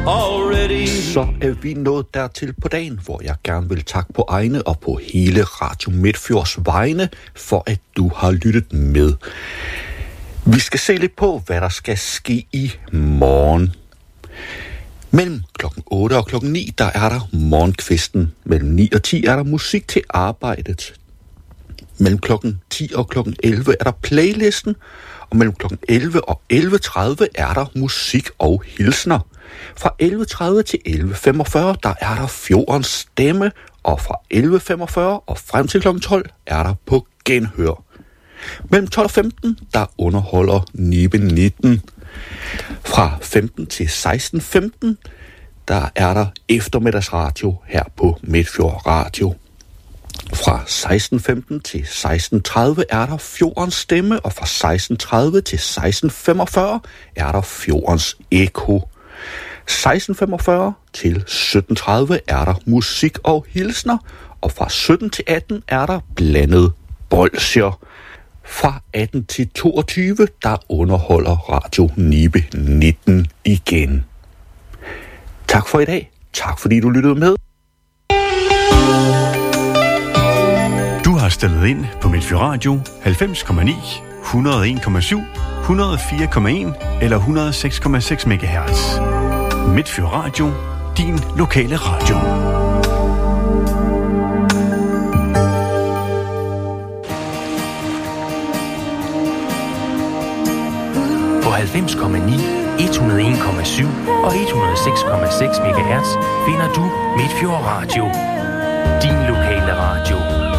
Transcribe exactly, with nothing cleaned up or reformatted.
already. Så er vi nået dertil på dagen, hvor jeg gerne vil takke på egne og på hele Radio Midtfjords vegne, for at du har lyttet med. Vi skal se lidt på, hvad der skal ske i morgen. Mellem klokken otte og klokken ni, der er der morgenkvisten. Mellem ni og ti er der musik til arbejdet. Mellem klokken ti og klokken elleve er der playlisten. Og mellem klokken elleve og elleve tredive er der musik og hilsner. Fra elleve tredive til elleve femogfyrre, der er der Fjordens Stemme. Og fra elleve femogfyrre og frem til klokken tolv er der På Genhør. Mellem tolv og femten, der underholder Nibe nitten. Fra femten til seksten femten, der er der eftermiddagsradio her på Midtfjord Radio. Fra seksten femten til seksten tredive er der Fjordens Stemme, og fra seksten tredive til seksten femogfyrre er der Fjordens Eko. seksten femogfyrre til sytten tredive er der musik og hilsner, og fra sytten til atten er der blandet bolsjer. Fra atten til toogtyve, der underholder Radio Nibe nitten igen. Tak for i dag. Tak fordi du lyttede med. Du har stillet ind på Midtfjord Radio halvfems komma ni, et hundrede og en komma syv, et hundrede og fire komma en eller et hundrede og seks komma seks megahertz. Midtfjord Radio, din lokale radio. På halvfems komma ni, et hundrede og en komma syv og et hundrede og seks komma seks megahertz finder du Midtfjord Radio, din lokale radio.